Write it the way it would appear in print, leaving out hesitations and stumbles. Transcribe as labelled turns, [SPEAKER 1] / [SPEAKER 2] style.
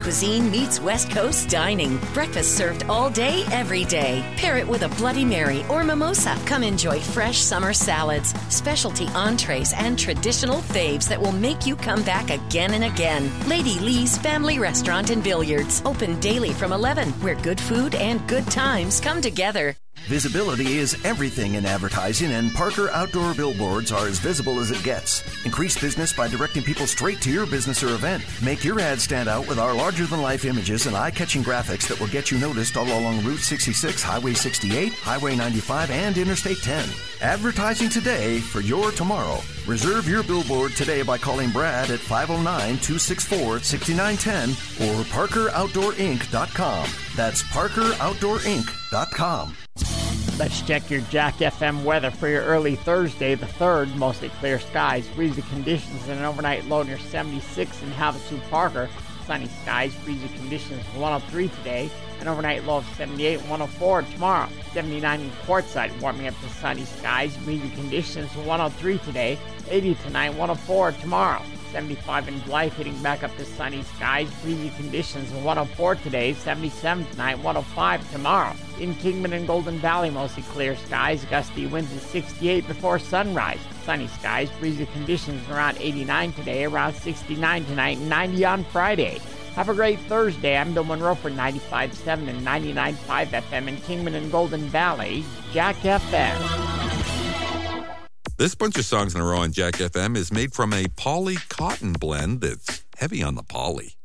[SPEAKER 1] cuisine meets West Coast dining. Breakfast served all day, every day. Pair it with a Bloody Mary or mimosa. Come enjoy fresh summer salads, specialty entrees, and traditional faves that will make you come back again and again. Lady Lee's Family Restaurant and Billiards. Open daily from 11, where good food and good times come together.
[SPEAKER 2] Visibility is everything in advertising, and Parker Outdoor Billboards are as visible as it gets. Increase business by directing people straight to your business or event. Make your ad stand out with our larger-than-life images and eye-catching graphics that will get you noticed all along Route 66, Highway 68, Highway 95, and Interstate 10. Advertising today for your tomorrow. Reserve your billboard today by calling Brad at 509-264-6910 or ParkerOutdoorInc.com. That's ParkerOutdoorInc.com.
[SPEAKER 3] Let's check your Jack FM weather for your early Thursday, the 3rd. Mostly clear skies, breezy conditions, and an overnight low near 76 in Havasu, Parker. Sunny skies, breezy conditions, 103 today. An overnight low of 78 and 104 tomorrow. 79 in Quartzsite, warming up to sunny skies, breezy conditions, 103 today. 80 tonight, 104 tomorrow. 75 in Blythe, hitting back up to sunny skies, breezy conditions, 104 today, 77 tonight, 105 tomorrow. In Kingman and Golden Valley, mostly clear skies, gusty winds at 68 before sunrise. Sunny skies, breezy conditions around 89 today, around 69 tonight, and 90 on Friday. Have a great Thursday. I'm Bill Monroe for 95.7 and 99.5 FM in Kingman and Golden Valley, Jack FM.
[SPEAKER 4] This bunch of songs in a row on Jack FM is made from a poly cotton blend that's heavy on the poly.